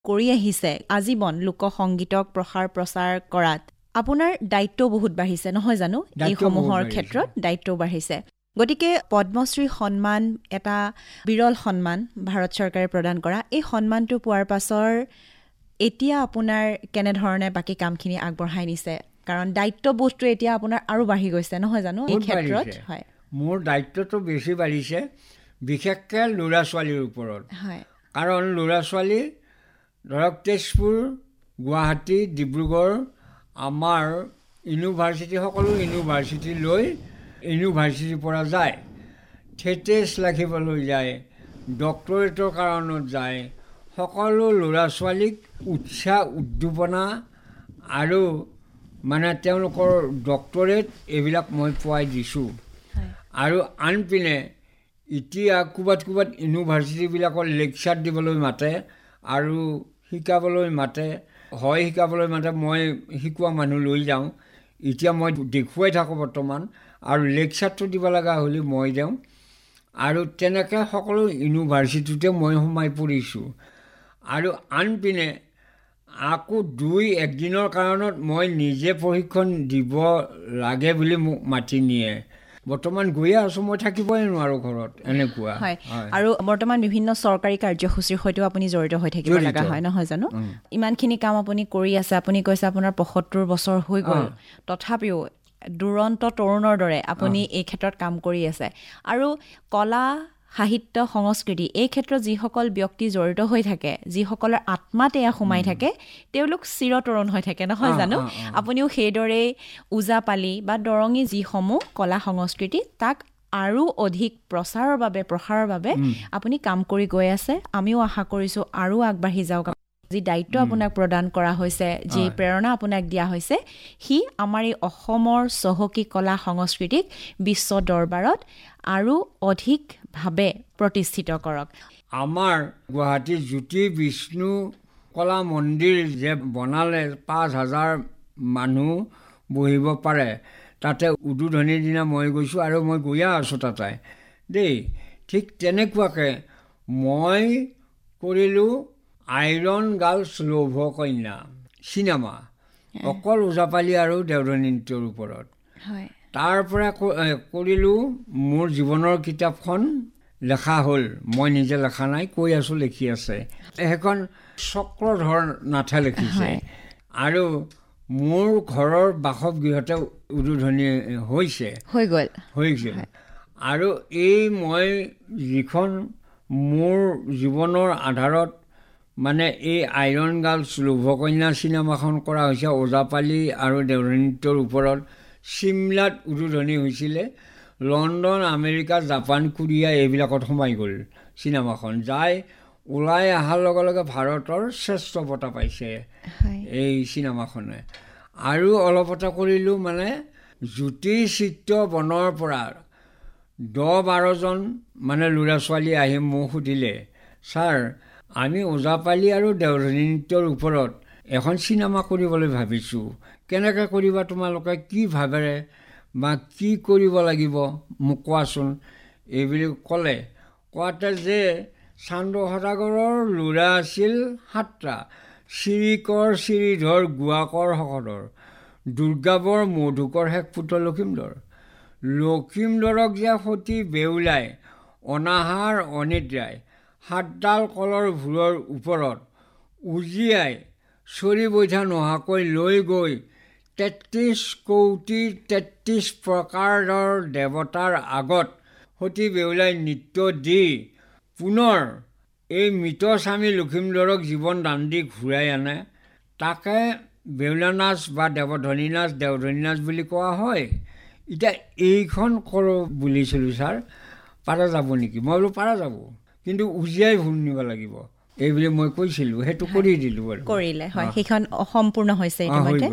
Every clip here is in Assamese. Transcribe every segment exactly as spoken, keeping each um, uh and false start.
কৰি আহিছে আজীৱন লোকসংগীতক প্ৰসাৰ প্ৰচাৰ কৰাত আপোনাৰ দায়িত্ব বহুত বাঢ়িছে নহয় জানো এই সমূহৰ ক্ষেত্ৰত দায়িত্ব বাঢ়িছে গতিকে পদ্মশ্ৰী সন্মান এটা বিৰল সন্মান ভাৰত চৰকাৰে প্ৰদান কৰা এই সন্মানটো পোৱাৰ পাছৰ এতিয়া আপোনাৰ কেনে ধৰণে বাকি কামখিনি আগবঢ়াই নিছে কাৰণ দায়িত্ববোধটো এতিয়া আপোনাৰ আৰু বাঢ়ি গৈছে নহয় জানো এই ক্ষেত্ৰত হয় মোৰ দায়িত্বটো বেছি বাঢ়িছে বিশেষকৈ ল'ৰা ছোৱালীৰ ওপৰত হয় কাৰণ ল'ৰা ছোৱালী ধৰক তেজপুৰ গুৱাহাটী ডিব্ৰুগড় আমাৰ ইউনিভাৰ্চিটি সকলো ইউনিভাৰ্চিটি লৈ ইউনিভাৰ্চিটিৰ পৰা যায় থিয়েটাৰ্ছ লিখিবলৈ যায় ডক্টৰেটৰ কাৰণত যায় সকলো ল'ৰা ছোৱালীক উৎসাহ উদ্দীপনা আৰু মানে তেওঁলোকৰ ডক্টৰেট এইবিলাক মই পোৱাই দিছোঁ আৰু আনপিনে এতিয়া ক'ৰবাত ক'ৰবাত ইউনিভাৰ্চিটিবিলাকৰ লেকচাৰ দিবলৈ মাতে আৰু শিকাবলৈ মাতে হয় শিকাবলৈ মাতে মই শিকোৱা মানুহ লৈ যাওঁ এতিয়া মই দেখুৱাই থাকোঁ বৰ্তমান আৰু লেকচাৰটো দিব লগা হ'লে মই দিওঁ আৰু তেনেকৈ সকলো ইউনিভাৰ্চিটিতে মই সোমাই পৰিছোঁ আৰু আনপিনে আকৌ দুই একদিনৰ কাৰণত মই নিজে প্ৰশিক্ষণ দিব লাগে বুলি মোক মাতি নিয়ে বৰ্তমান গৈয়ে আছোঁ মই থাকিবই নোৱাৰোঁ ঘৰত এনেকুৱা হয় আৰু বৰ্তমান বিভিন্ন চৰকাৰী কাৰ্যসূচীৰ সৈতেও আপুনি জড়িত হৈ থাকিব লগা হয় নহয় জানো ইমানখিনি কাম আপুনি কৰি আছে আপুনি কৈছে আপোনাৰ পঁয়সত্তৰ বছৰ হৈ গ'ল তথাপিও দুৰন্ত তৰুণৰ দৰে আপুনি এই ক্ষেত্ৰত কাম কৰি আছে আৰু কলা সাহিত্য সংস্কৃতি এই ক্ষেত্ৰত যিসকল ব্যক্তি জড়িত হৈ থাকে যিসকলৰ আত্মাত এয়া সোমাই থাকে তেওঁলোক চিৰতৰুণ হৈ থাকে নহয় জানো আপুনিও সেইদৰেই ওজাপালি বা দৰঙী যিসমূহ কলা সংস্কৃতি তাক আৰু অধিক প্ৰচাৰৰ বাবে প্ৰসাৰৰ বাবে আপুনি কাম কৰি গৈ আছে আমিও আশা কৰিছোঁ আৰু আগবাঢ়ি যাওক যি দায়িত্ব আপোনাক প্ৰদান কৰা হৈছে যি প্ৰেৰণা আপোনাক দিয়া হৈছে সি আমাৰ এই অসমৰ চহকী কলা সংস্কৃতিক বিশ্ব দৰবাৰত আৰু অধিকভাৱে প্ৰতিষ্ঠিত কৰক আমাৰ গুৱাহাটী জ্যোতি বিষ্ণু কলা মন্দিৰ যে বনালে পাঁচ হাজাৰ মানুহ বহিব পাৰে তাতে উদ্বোধনীৰ দিনা মই গৈছোঁ আৰু মই গৈয়ে আছোঁ তাতে দেই ঠিক তেনেকুৱাকৈ মই কৰিলোঁ আইৰণ গাৰ্লছ লৌভ কন্যা চিনেমা অকল ওজাপালি আৰু দেওধনী নৃত্যৰ ওপৰত তাৰ পৰা কৰিলোঁ মোৰ জীৱনৰ কিতাপখন লেখা হ'ল মই নিজে লেখা নাই কৈ আছোঁ লিখি আছে সেইখন চক্ৰধৰ নাথে লিখিছে আৰু মোৰ ঘৰৰ বাসগৃহতে উদ্বোধনী হৈছে হৈ গ'ল হৈছিল আৰু এই মই যিখন মোৰ জীৱনৰ আধাৰত মানে এই আইৰণ গাৰ্লছ লৌভকন্যা চিনেমাখন কৰা হৈছে ওজাপালি আৰু দেওধনী নৃত্যৰ ওপৰত চিমলাত উদ্বোধনী হৈছিলে লণ্ডন আমেৰিকা জাপান কোৰিয়া এইবিলাকত সোমাই গ'ল চিনেমাখন যাই ওলাই অহাৰ লগে লগে ভাৰতৰ শ্ৰেষ্ঠ বঁটা পাইছে এই চিনেমাখনে আৰু অলপতে কৰিলোঁ মানে জ্যোতি চিত্ৰ বনৰ পৰা দহ বাৰজন মানে ল'ৰা ছোৱালী আহি মোক সুধিলে ছাৰ আমি ওজাপালি আৰু দেওধনী নৃত্যৰ ওপৰত এখন চিনেমা কৰিবলৈ ভাবিছোঁ কেনেকৈ কৰিবা তোমালোকে কি ভাবেৰে বা কি কৰিব লাগিব মোক কোৱাচোন এইবুলি ক'লে কোৱাতে যে চান্দ সদাগৰৰ ল'ৰা আছিল সাতটা শ্ৰীকৰ শ্ৰীধৰ গুৱাকৰ শকতৰ দুৰ্গাবৰ মধুকৰ শেষ পুত্ৰ লখিমধৰ লখিমধৰক যে সতী বেউলাই অনাহাৰ অনিদ্ৰাই সাতডাল কলৰ ভূৰৰ ওপৰত উজিয়াই চৰি বৈঠা নোহোৱাকৈ লৈ গৈ তেত্ৰিছ কৌটি তেত্ৰিছ প্ৰকাৰৰ দেৱতাৰ আগত সতী বেউলাই নৃত্য দি পুনৰ এই মৃত স্বামী লখিমধৰক জীৱন দান দি ঘূৰাই আনে তাকে বেউলা নাচ বা দেৱধনী নাচ দেওধনী নাচ বুলি কোৱা হয় এতিয়া এইখন কৰোঁ বুলিছিলোঁ ছাৰ পাৰা যাব নেকি মই বোলো পাৰা যাব কিন্তু উজিয়াই ভুল নিব লাগিব এইবুলি মই কৈছিলোঁ সেইটো কৰি দিলোঁ আৰু কৰিলে হয় সেইখন সম্পূৰ্ণ হৈছে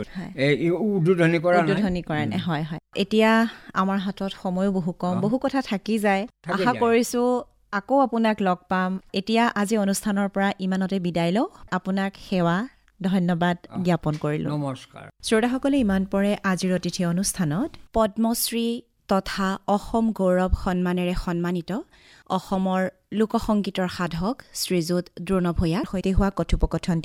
উদ্বোধনী কৰা উদ্বোধনী কৰা নাই হয় হয় এতিয়া আমাৰ হাতত সময়ো বহু কম বহু কথা থাকি যায় আশা কৰিছোঁ আকৌ আপোনাক লগ পাম এতিয়া আজি অনুষ্ঠানৰ পৰা ইমানতে বিদায় লওঁ আপোনাক সেৱা ধন্যবাদ জ্ঞাপন কৰিলোঁ নমস্কাৰ শ্ৰোতাসকলে ইমান পৰে আজিৰ অতিথি অনুষ্ঠানত পদ্মশ্ৰী তথা অসম গৌৰৱ সন্মানেৰে সন্মানিত অসমৰ লোকসংগীতৰ সাধক শ্ৰীযুত দ্ৰোণ ভূঞাৰ সৈতে হোৱা কথোপকথন